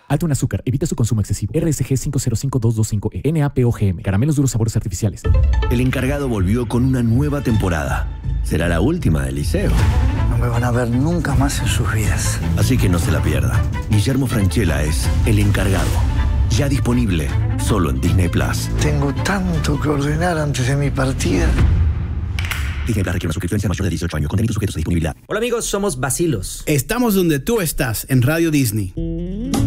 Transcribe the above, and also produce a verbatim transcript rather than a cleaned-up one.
Alto en azúcar. Evita su consumo excesivo. R S G cinco cero cinco dos dos cinco E. N A P O G M. Caramelos duros sabores artificiales. El encargado volvió con una nueva temporada. Será la última del liceo. No me van a ver nunca más en sus vidas. Así que no se la pierda. Guillermo Francella es El encargado. Ya disponible solo en Disney Plus. Tengo tanto que ordenar antes de mi partida. Disney Plus requiere una suscripción mayor de dieciocho años. Contenidos sujetos a disponibilidad. Hola amigos, somos Bacilos. Estamos donde tú estás, en Radio Disney.